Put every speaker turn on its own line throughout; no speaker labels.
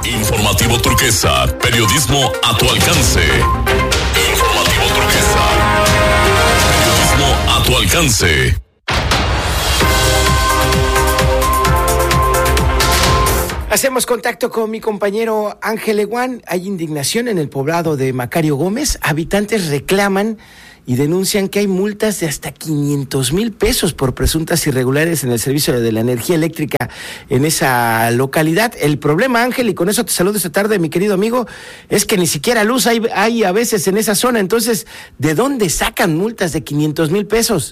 Informativo Turquesa, periodismo a tu alcance. Informativo Turquesa, periodismo a tu alcance.
Hacemos contacto con mi compañero Ángel Eguán. Hay indignación en el poblado de Macario Gómez. Habitantes reclaman y denuncian que hay multas de hasta 500,000 pesos por presuntas irregularidades en el servicio de la energía eléctrica en esa localidad. El problema, Ángel, y con eso te saludo esta tarde, mi querido amigo, es que ni siquiera luz hay a veces en esa zona. Entonces, ¿de dónde sacan multas de 500,000 pesos?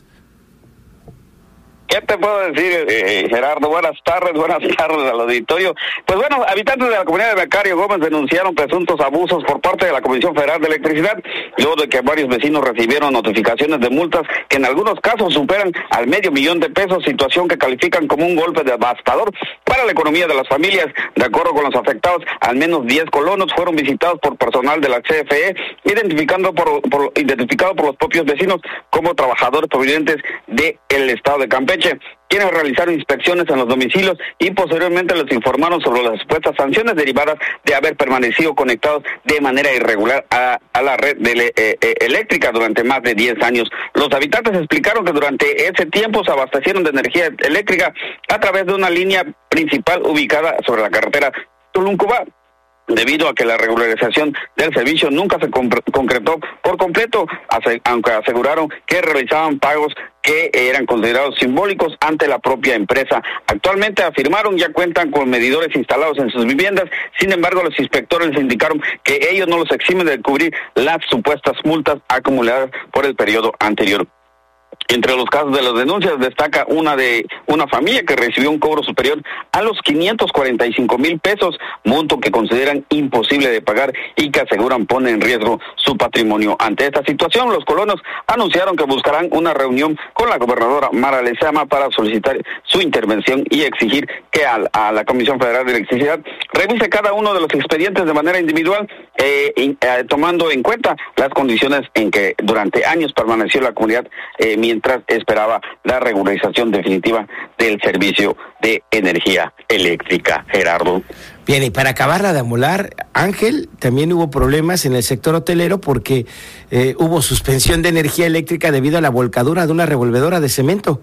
¿Qué te puedo decir, Gerardo? Buenas tardes al auditorio. Pues bueno, habitantes de la comunidad de Macario Gómez denunciaron presuntos abusos por parte de la Comisión Federal de Electricidad, luego de que varios vecinos recibieron notificaciones de multas que en algunos casos superan al $500,000 de pesos, situación que califican como un golpe devastador para la economía de las familias. De acuerdo con los afectados, al menos 10 colonos fueron visitados por personal de la CFE, identificado por los propios vecinos como trabajadores provenientes del estado de Campeche, quienes realizaron inspecciones en los domicilios y posteriormente les informaron sobre las supuestas sanciones derivadas de haber permanecido conectados de manera irregular a la red eléctrica durante más de 10 años. Los habitantes explicaron que durante ese tiempo se abastecieron de energía eléctrica a través de una línea principal ubicada sobre la carretera Tulum-Cuba, debido a que la regularización del servicio nunca se concretó por completo, aunque aseguraron que realizaban pagos que eran considerados simbólicos ante la propia empresa. Actualmente, afirmaron, ya cuentan con medidores instalados en sus viviendas. Sin embargo, los inspectores les indicaron que ellos no los eximen de cubrir las supuestas multas acumuladas por el periodo anterior. Entre los casos de las denuncias destaca una de una familia que recibió un cobro superior a los 545,000 pesos, monto que consideran imposible de pagar y que aseguran pone en riesgo su patrimonio. Ante esta situación, los colonos anunciaron que buscarán una reunión con la gobernadora Mara Lezama para solicitar su intervención y exigir que a la Comisión Federal de Electricidad revise cada uno de los expedientes de manera individual, tomando en cuenta las condiciones en que durante años permaneció la comunidad mientras esperaba la regularización definitiva del servicio de energía eléctrica. Gerardo.
Bien, y para acabarla de amolar, Ángel, también hubo problemas en el sector hotelero porque hubo suspensión de energía eléctrica debido a la volcadura de una revolvedora de cemento.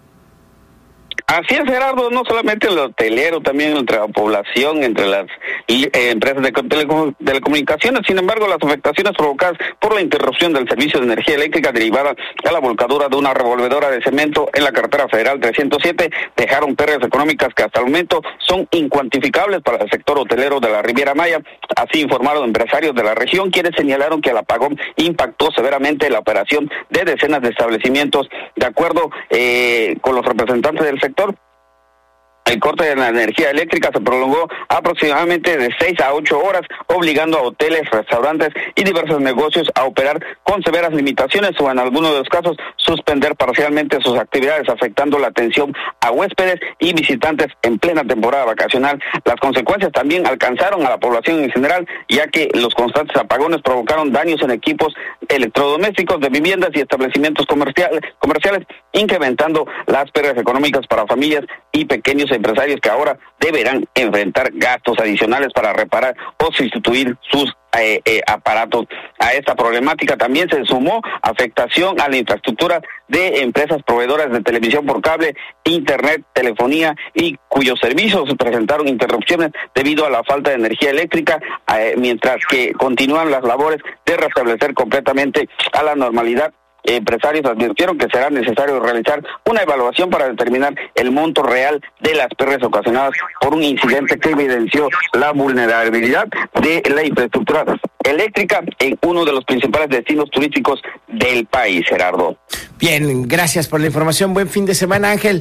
Así es, Gerardo, no solamente el hotelero, también entre la población, entre las empresas de telecomunicaciones. Sin embargo, las afectaciones provocadas por la interrupción del servicio de energía eléctrica derivada a la volcadura de una revolvedora de cemento en la carretera federal 307 dejaron pérdidas económicas que hasta el momento son incuantificables para el sector hotelero de la Riviera Maya. Así informaron empresarios de la región, quienes señalaron que el apagón impactó severamente la operación de decenas de establecimientos. De acuerdo con los representantes del sector, el corte de la energía eléctrica se prolongó aproximadamente de 6 a 8 horas, obligando a hoteles, restaurantes y diversos negocios a operar con severas limitaciones o en algunos de los casos suspender parcialmente sus actividades, afectando la atención a huéspedes y visitantes en plena temporada vacacional. Las consecuencias también alcanzaron a la población en general, ya que los constantes apagones provocaron daños en equipos electrodomésticos de viviendas y establecimientos comerciales, incrementando las pérdidas económicas para familias y pequeños empresarios que ahora deberán enfrentar gastos adicionales para reparar o sustituir sus aparatos. A esta problemática también se sumó afectación a la infraestructura de empresas proveedoras de televisión por cable, internet, telefonía y cuyos servicios presentaron interrupciones debido a la falta de energía eléctrica, mientras que continúan las labores de restablecer completamente a la normalidad. Empresarios advirtieron que será necesario realizar una evaluación para determinar el monto real de las pérdidas ocasionadas por un incidente que evidenció la vulnerabilidad de la infraestructura eléctrica en uno de los principales destinos turísticos del país, Gerardo.
Bien, gracias por la información. Buen fin de semana, Ángel.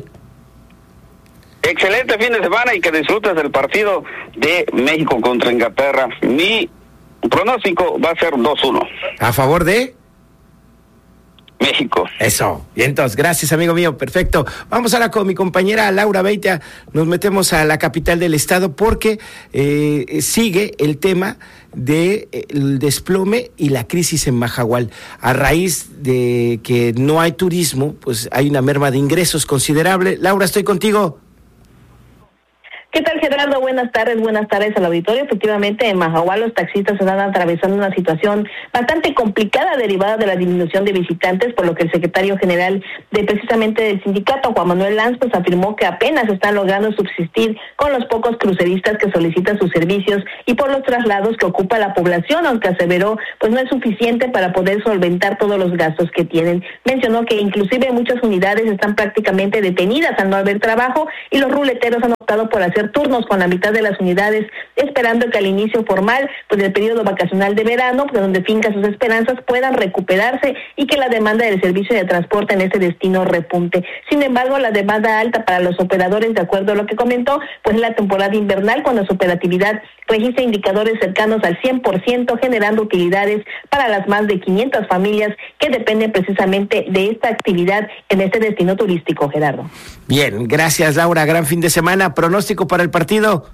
Excelente fin de semana y que disfrutes del partido de México contra Inglaterra. Mi pronóstico va a ser 2-1.
¿A favor de?
México.
Eso. Y entonces, gracias, amigo mío. Perfecto. Vamos ahora con mi compañera Laura Beitia. Nos metemos a la capital del estado porque sigue el tema del desplome y la crisis en Majahual. A raíz de que no hay turismo, pues hay una merma de ingresos considerable. Laura, estoy contigo.
¿Qué tal, Gerardo? Buenas tardes al auditorio. Efectivamente, en Mahahual los taxistas están atravesando una situación bastante complicada derivada de la disminución de visitantes, por lo que el secretario general precisamente del sindicato, Juan Manuel Lanz, pues afirmó que apenas están logrando subsistir con los pocos cruceristas que solicitan sus servicios y por los traslados que ocupa la población, aunque aseveró pues no es suficiente para poder solventar todos los gastos que tienen. Mencionó que inclusive muchas unidades están prácticamente detenidas al no haber trabajo y los ruleteros han optado por hacer turnos con la mitad de las unidades, esperando que al inicio formal pues del periodo vacacional de verano, pues donde finca sus esperanzas, puedan recuperarse y que la demanda del servicio de transporte en ese destino repunte. Sin embargo, la demanda alta para los operadores, de acuerdo a lo que comentó, pues es la temporada invernal, cuando su operatividad registra indicadores cercanos al 100%, generando utilidades para las más de 500 familias que dependen precisamente de esta actividad en este destino turístico, Gerardo.
Bien, gracias, Laura. Gran fin de semana. ¿Pronóstico para el partido?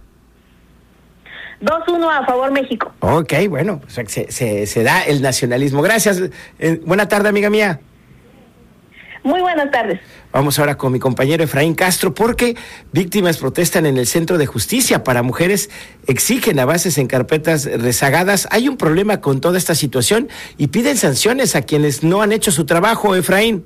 2-1 a favor México.
Ok, bueno, pues se da el nacionalismo. Gracias. Buena tarde, amiga mía.
Muy buenas tardes.
Vamos ahora con mi compañero Efraín Castro, porque víctimas protestan en el Centro de Justicia para Mujeres, exigen avances en carpetas rezagadas. Hay un problema con toda esta situación y piden sanciones a quienes no han hecho su trabajo, Efraín.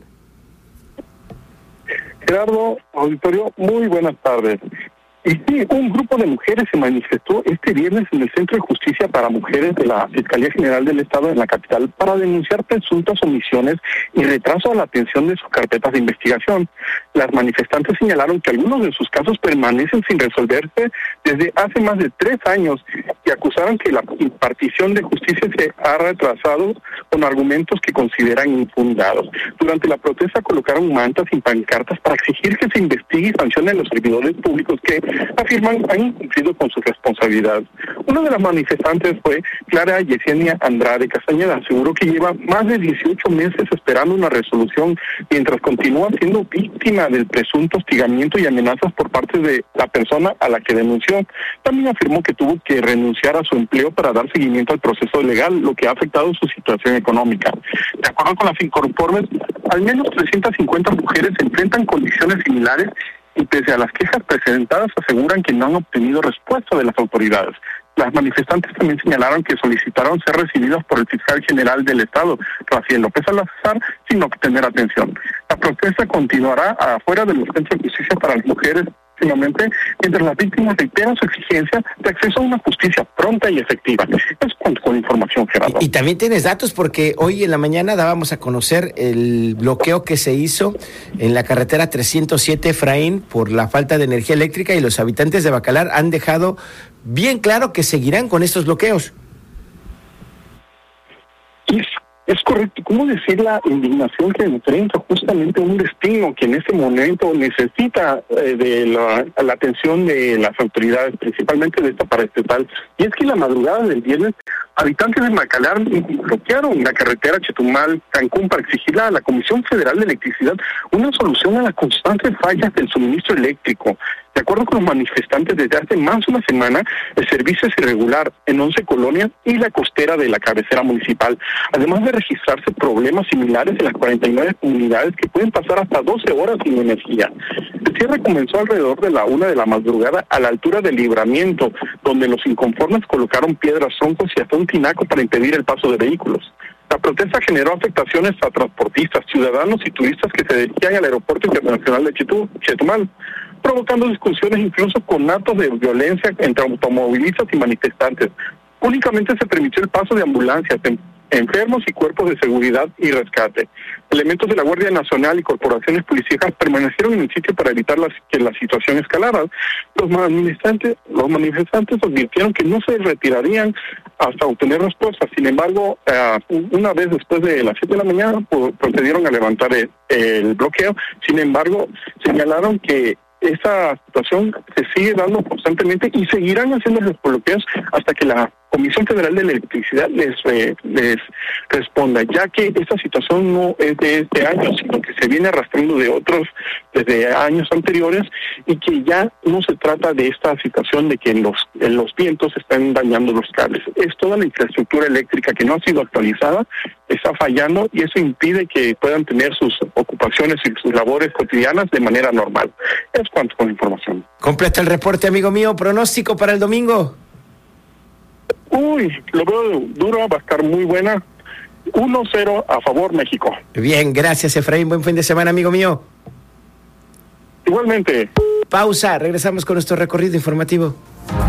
Gerardo, auditorio, muy buenas tardes. Y sí, un grupo de mujeres se manifestó este viernes en el Centro de Justicia para Mujeres de la Fiscalía General del Estado en la capital para denunciar presuntas omisiones y retraso a la atención de sus carpetas de investigación. Las manifestantes señalaron que algunos de sus casos permanecen sin resolverse desde hace más de 3 años y acusaron que la impartición de justicia se ha retrasado con argumentos que consideran infundados. Durante la protesta colocaron mantas y pancartas para exigir que se investigue y sancione a los servidores públicos que afirman han incumplido con sus responsabilidades. Una de las manifestantes fue Clara Yesenia Andrade Castañeda. Aseguró que lleva más de 18 meses esperando una resolución mientras continúa siendo víctima del presunto hostigamiento y amenazas por parte de la persona a la que denunció. También afirmó que tuvo que renunciar a su empleo para dar seguimiento al proceso legal, lo que ha afectado su situación económica. De acuerdo con las Inconformes, al menos 350 mujeres se enfrentan condiciones similares y pese a las quejas presentadas aseguran que no han obtenido respuesta de las autoridades. Las manifestantes también señalaron que solicitaron ser recibidas por el fiscal general del Estado, Rafael López Salazar, sin obtener atención. La protesta continuará afuera de los centros de justicia para las mujeres próximamente, mientras las víctimas reiteran su exigencia de acceso a una justicia pronta y efectiva. Es con información, Gerardo.
Y también tienes datos, porque hoy en la mañana dábamos a conocer el bloqueo que se hizo en la carretera 307 Efraín por la falta de energía eléctrica, y los habitantes de Bacalar han dejado bien claro que seguirán con estos bloqueos.
Es correcto. ¿Cómo decir la indignación que enfrenta justamente un destino que en este momento necesita de la atención de las autoridades, principalmente de esta paraestatal? Y es que la madrugada del viernes, habitantes de Bacalar bloquearon la carretera Chetumal-Cancún para exigir a la Comisión Federal de Electricidad una solución a las constantes fallas del suministro eléctrico. De acuerdo con los manifestantes, desde hace más de una semana, el servicio es irregular en 11 colonias y la costera de la cabecera municipal, además de registrarse problemas similares en las 49 comunidades que pueden pasar hasta 12 horas sin energía. El cierre comenzó alrededor de la 1 de la madrugada a la altura del Libramiento, donde los inconformes colocaron piedras, troncos y hasta un tinaco para impedir el paso de vehículos. La protesta generó afectaciones a transportistas, ciudadanos y turistas que se dirigían al Aeropuerto Internacional de Chetumal, provocando discusiones incluso con actos de violencia entre automovilistas y manifestantes. Únicamente se permitió el paso de ambulancias, enfermos y cuerpos de seguridad y rescate. Elementos de la Guardia Nacional y corporaciones policíacas permanecieron en el sitio para evitar que la situación escalara. Los manifestantes advirtieron que no se retirarían hasta obtener respuestas. Sin embargo, una vez después de las 7 de la mañana, procedieron a levantar el bloqueo. Sin embargo, señalaron que esta situación se sigue dando constantemente y seguirán haciendo los bloqueos hasta que la Comisión Federal de Electricidad les responda, ya que esta situación no es de este año, sino que se viene arrastrando de otros desde años anteriores, y que ya no se trata de esta situación de que los vientos están dañando los cables. Es toda la infraestructura eléctrica que no ha sido actualizada está fallando y eso impide que puedan tener sus ocupaciones y sus labores cotidianas de manera normal. Es cuanto con la información.
Completo el reporte, amigo mío. Pronóstico para el domingo.
Lo veo duro, va a estar muy buena. 1-0 a favor México.
Bien, gracias, Efraín. Buen fin de semana, amigo mío.
Igualmente.
Pausa, regresamos con nuestro recorrido informativo.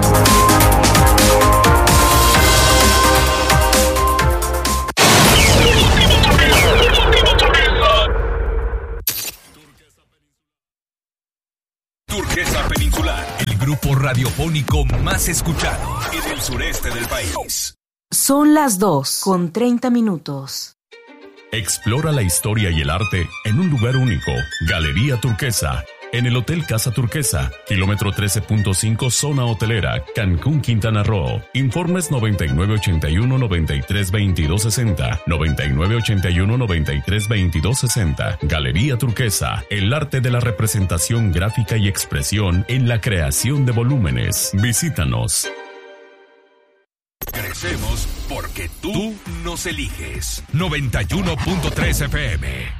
Turquesa Peninsular, el grupo radiofónico más escuchado en el sureste del país.
Son las 2:30.
Explora la historia y el arte en un lugar único. Galería Turquesa, en el Hotel Casa Turquesa, kilómetro 13.5, zona hotelera, Cancún, Quintana Roo. Informes 9981-932260, 9981-932260. Galería Turquesa, el arte de la representación gráfica y expresión en la creación de volúmenes. Visítanos. Crecemos porque tú nos eliges. 91.3 FM.